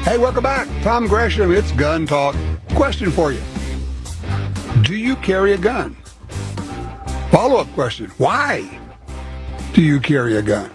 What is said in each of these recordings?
Hey, welcome back. Tom Gresham, it's Gun Talk. Question for you. Do you carry a gun? Follow-up question. Why do you carry a gun?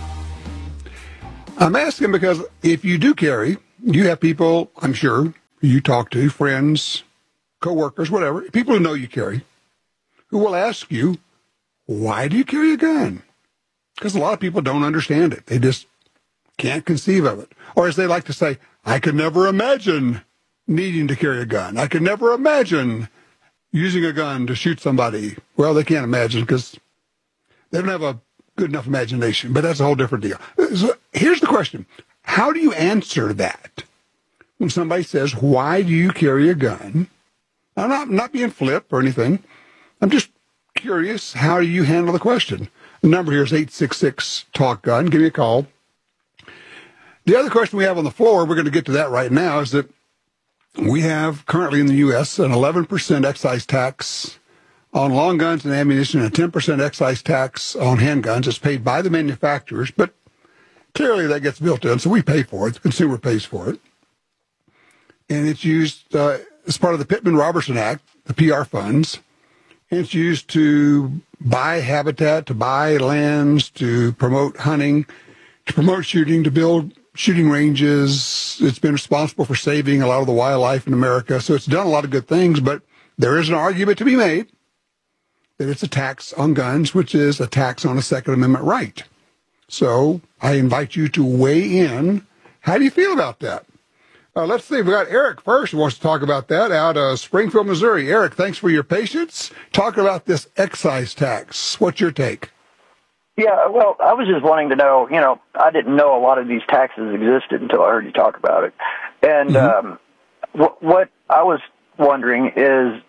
I'm asking because if you do carry, you have people, I'm sure, you talk to, friends, co-workers, whatever, people who know you carry, who will ask you, why do you carry a gun? Because a lot of people don't understand it. They just can't conceive of it. Or as they like to say, I could never imagine needing to carry a gun. I could never imagine using a gun to shoot somebody. Well, they can't imagine because they don't have a good enough imagination, but that's a whole different deal. So here's the question. How do you answer that? When somebody says, why do you carry a gun? I'm not being flip or anything. I'm just curious, how do you handle the question? The number here is 866-TALK-GUN. Give me a call. The other question we have on the floor, we're going to get to that right now, is that we have currently in the U.S. an 11% excise tax on long guns and ammunition and a 10% excise tax on handguns. It's paid by the manufacturers, but clearly that gets built in, so we pay for it. The consumer pays for it. And it's used as part of the Pittman-Robertson Act, the PR funds. And it's used to buy habitat, to buy lands, to promote hunting, to promote shooting, to build shooting ranges. It's been responsible for saving a lot of the wildlife in America. So it's done a lot of good things, but there is an argument to be made that it's a tax on guns, which is a tax on a Second Amendment right. So I invite you to weigh in. How do you feel about that? Let's see. We've got Eric first who wants to talk about that out of Springfield, Missouri. Eric, thanks for your patience. Talking about this excise tax. What's your take? Yeah, well, I was just wanting to know, I didn't know a lot of these taxes existed until I heard you talk about it. And what I was wondering is,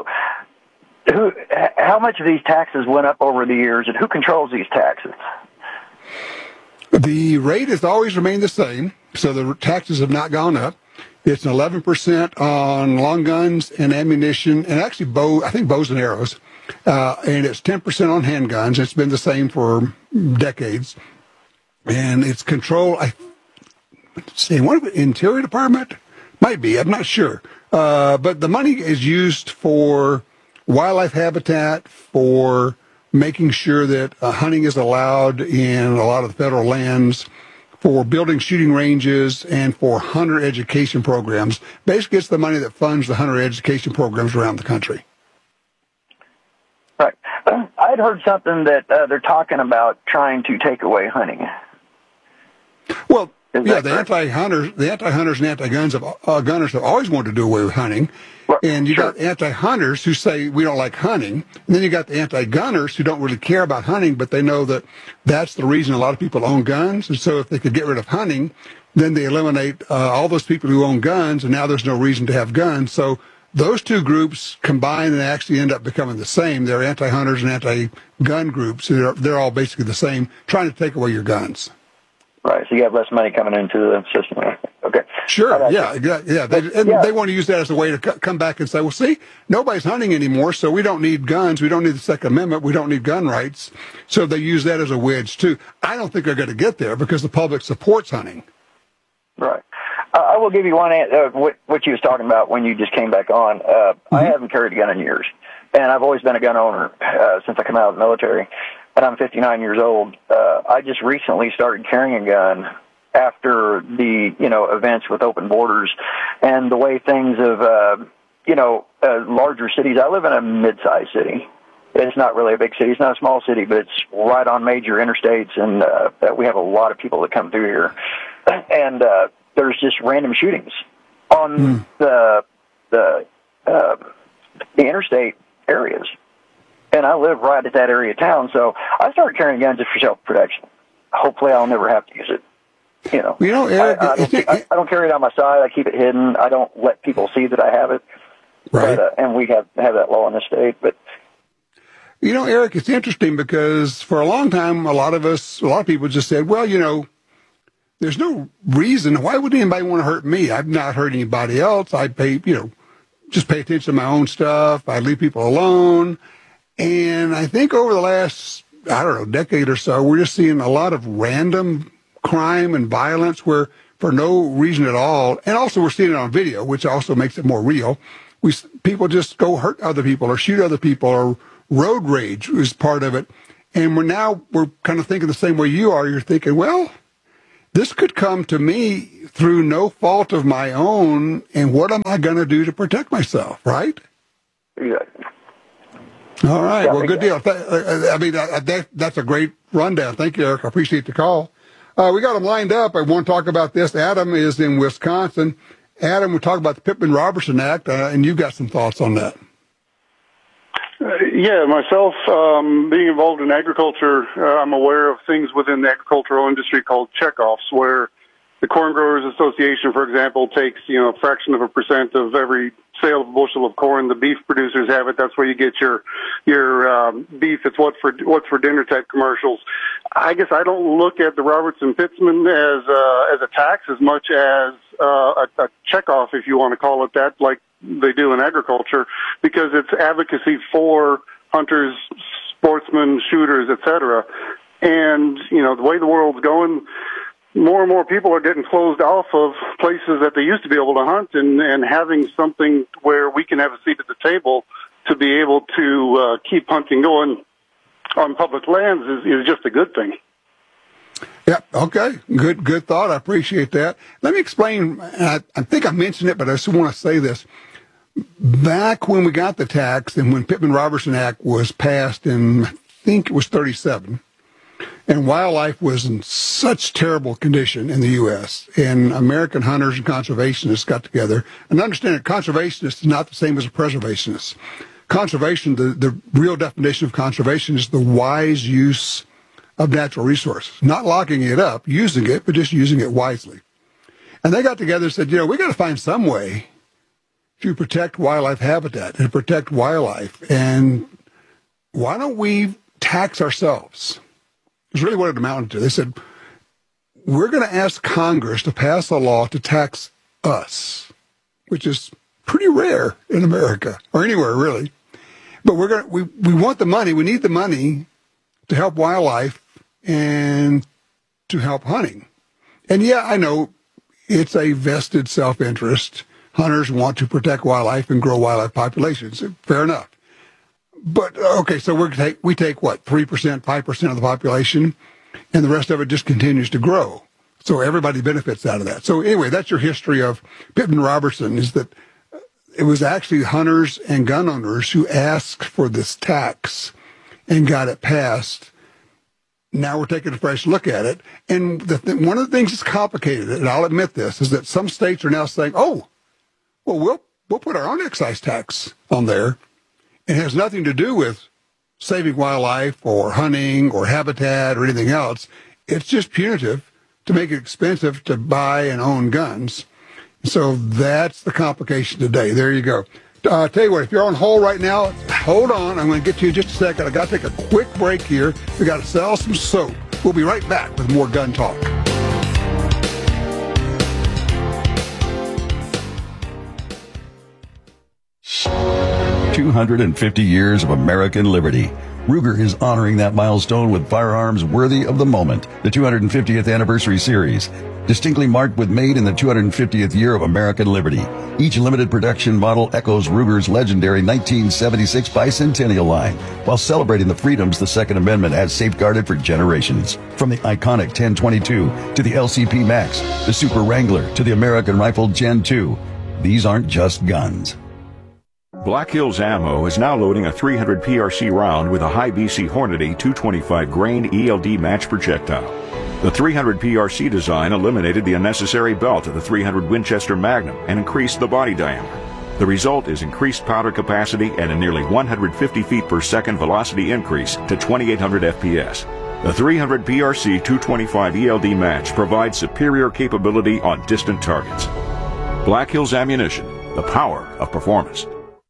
how much of these taxes went up over the years, and who controls these taxes? The rate has always remained the same, so the taxes have not gone up. It's an 11% on long guns and ammunition, and actually I think bows and arrows. And it's 10% on handguns. It's been the same for decades. And it's controlled, one of the Interior Department? Might be, I'm not sure. But the money is used for wildlife habitat, for making sure that hunting is allowed in a lot of the federal lands, for building shooting ranges, and for hunter education programs. Basically, it's the money that funds the hunter education programs around the country. Right. I'd heard something that they're talking about trying to take away hunting. Well, yeah, the anti-hunters and anti-gunners have always wanted to do away with hunting. Well, and you got anti-hunters who say we don't like hunting. And then you got the anti-gunners who don't really care about hunting, but they know that that's the reason a lot of people own guns. And so if they could get rid of hunting, then they eliminate all those people who own guns, and now there's no reason to have guns. So those two groups combine and actually end up becoming the same. They're anti-hunters and anti-gun groups. They're all basically the same, trying to take away your guns. Right, so you have less money coming into the system. Okay. Sure, yeah. They want to use that as a way to come back and say, well, see, nobody's hunting anymore, so we don't need guns. We don't need the Second Amendment. We don't need gun rights. So they use that as a wedge, too. I don't think they're going to get there because the public supports hunting. Right. I will give you one what you was talking about when you just came back on. I haven't carried a gun in years, and I've always been a gun owner since I came out of the military, and I'm 59 years old. I just recently started carrying a gun after the events with open borders and the way things have larger cities. I live in a mid-sized city. It's not really a big city. It's not a small city, but it's right on major interstates, and we have a lot of people that come through here, and there's just random shootings on the interstate areas. And I live right at that area of town, so I started carrying guns just for self-protection. Hopefully I'll never have to use it. Eric, I don't carry it on my side. I keep it hidden. I don't let people see that I have it. Right. But, and we have that law in the state. But Eric, it's interesting because for a long time, a lot of people just said, well, there's no reason. Why would anybody want to hurt me? I've not hurt anybody else. I just pay attention to my own stuff. I leave people alone. And I think over the last, decade or so, we're just seeing a lot of random crime and violence where for no reason at all. And also we're seeing it on video, which also makes it more real. People just go hurt other people or shoot other people, or road rage is part of it. And we're kind of thinking the same way you are. You're thinking, well, this could come to me through no fault of my own, and what am I going to do to protect myself, right? Exactly. All right. Well, good deal. I mean, that's a great rundown. Thank you, Eric. I appreciate the call. We got them lined up. I want to talk about this. Adam is in Wisconsin. Adam, we'll talk about the Pittman-Robertson Act, and you've got some thoughts on that. Yeah, myself, being involved in agriculture, I'm aware of things within the agricultural industry called checkoffs, where the Corn Growers Association, for example, takes, a fraction of a % of every sale of a bushel of corn. The beef producers have it. That's where you get your beef. It's what's for dinner type commercials. I guess I don't look at the Robertson-Pittman as a tax as much as a checkoff, if you want to call it that, like they do in agriculture, because it's advocacy for hunters, sportsmen, shooters, etc. And, the way the world's going, more and more people are getting closed off of places that they used to be able to hunt, and having something where we can have a seat at the table to be able to keep hunting going on public lands is just a good thing. Yeah, okay. Good thought. I appreciate that. Let me explain. I think I mentioned it, but I just want to say this. Back when we got the tax and when Pittman-Robertson Act was passed in, I think it was 1937, and wildlife was in such terrible condition in the U.S., and American hunters and conservationists got together. And understand that conservationist is not the same as a preservationist. Conservation, the real definition of conservation is the wise use of natural resources. Not locking it up, using it, but just using it wisely. And they got together and said, we got to find some way to protect wildlife habitat and protect wildlife. And why don't we tax ourselves? It's really what it amounted to. They said, we're going to ask Congress to pass a law to tax us, which is pretty rare in America, or anywhere really. But we want the money, we need the money to help wildlife and to help hunting. And yeah, I know it's a vested self-interest. Hunters want to protect wildlife and grow wildlife populations. Fair enough. But, okay, so we take what, 3%, 5% of the population, and the rest of it just continues to grow. So everybody benefits out of that. So anyway, that's your history of Pittman-Robertson, is that it was actually hunters and gun owners who asked for this tax and got it passed. Now we're taking a fresh look at it. And one of the things that's complicated, and I'll admit this, is that some states are now saying, we'll put our own excise tax on there. It has nothing to do with saving wildlife or hunting or habitat or anything else. It's just punitive to make it expensive to buy and own guns. So that's the complication today. There you go. Tell you what, if you're on hold right now, hold on. I'm going to get to you in just a second. I got to take a quick break here. We got to sell some soap. We'll be right back with more gun talk. "250 years of American liberty. Ruger is honoring that milestone with firearms worthy of the moment. The 250th Anniversary Series, distinctly marked with made in the 250th year of American liberty. Each limited production model echoes Ruger's legendary 1976 Bicentennial line, while celebrating the freedoms the Second Amendment has safeguarded for generations. From the iconic 1022 to the LCP Max, the Super Wrangler to the American Rifle Gen 2. These aren't just guns." Black Hills Ammo is now loading a 300 PRC round with a high BC Hornady 225 grain ELD match projectile. The 300 PRC design eliminated the unnecessary belt of the 300 Winchester Magnum and increased the body diameter. The result is increased powder capacity and a nearly 150 feet per second velocity increase to 2,800 FPS. The 300 PRC 225 ELD match provides superior capability on distant targets. Black Hills Ammunition, the power of performance.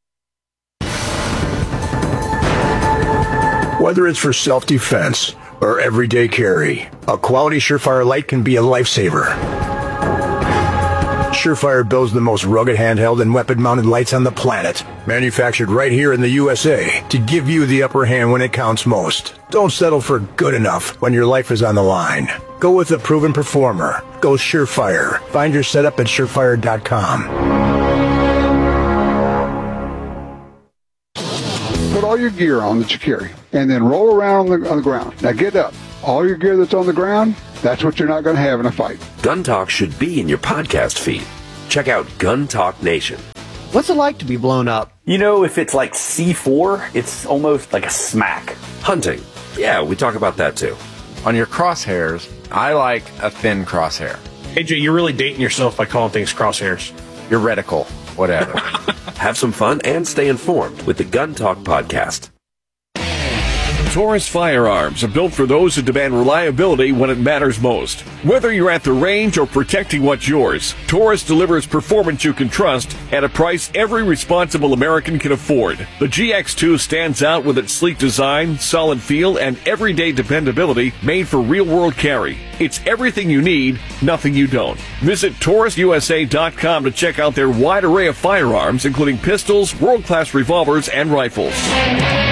Whether it's for self-defense or everyday carry, a quality Surefire light can be a lifesaver. Surefire builds the most rugged handheld and weapon-mounted lights on the planet. Manufactured right here in the USA to give you the upper hand when it counts most. Don't settle for good enough when your life is on the line. Go with a proven performer. Go Surefire. Find your setup at surefire.com. Put all your gear on that you carry, and then roll around on the ground. Now get up. All your gear that's on the ground, that's what you're not going to have in a fight. Gun Talk should be in your podcast feed. Check out Gun Talk Nation. What's it like to be blown up? You know, if it's like C4, it's almost like a smack. Hunting. Yeah, we talk about that too. On your crosshairs, I like a thin crosshair. AJ, you're really dating yourself by calling things crosshairs. Your reticle, whatever. Have some fun and stay informed with the Gun Talk podcast. Taurus firearms are built for those who demand reliability when it matters most. Whether you're at the range or protecting what's yours, Taurus delivers performance you can trust at a price every responsible American can afford. The GX2 stands out with its sleek design, solid feel, and everyday dependability made for real-world carry. It's everything you need, nothing you don't. Visit TaurusUSA.com to check out their wide array of firearms, including pistols, world-class revolvers, and rifles.